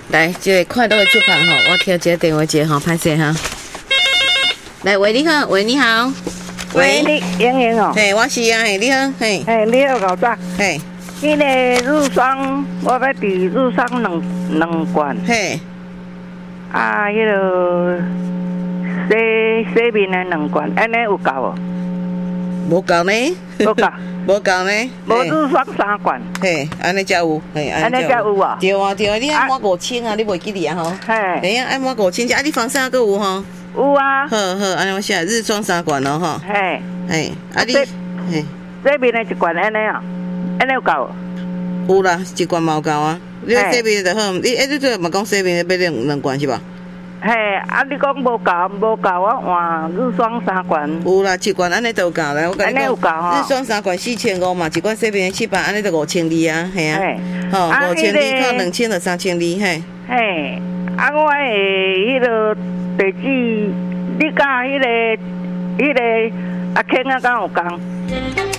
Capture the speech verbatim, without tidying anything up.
来，这个快乐的出版吼，我听这个电话接吼，拍摄哈。来，喂，你好，喂，你好， 喂，你莹莹哦， 嘿，我是啊，嘿，你好，嘿， 嘿，你好，老早， 嘿， 迄个乳霜，我要伫乳霜两两罐， 嘿， 啊，迄个洗洗面的两罐，安尼有够无？ 无够呢， 无够， 无够呢， 无乳霜三罐， 嘿，安尼才有，嘿， 安尼才有啊？ 对啊，对啊，你爱满五千啊，你袂记哩啊吼？ 嘿， 嘿啊，爱满五千，啊，你防晒还有吼？ 有啊。 好好，安尼我写日霜三罐咯吼。 嘿， 嘿，啊你，嘿， 洗面的一罐安尼啊，安尼有够？ 有啦，一罐嘛有够啊。你洗面就好，你哎，你这嘛讲洗面要两两罐是吧？ 嘿，啊，你讲无够，无够，我换乳霜三罐。 有啦，一罐安尼都有够啦。我跟你讲，日霜三罐四千五嘛，一罐洗面七百，安尼就五千二啊，系啊。吼，五千二到两千就三千二，嘿。 嘿，啊，我的迄个地址，你甲迄个迄个阿庆啊，敢有共？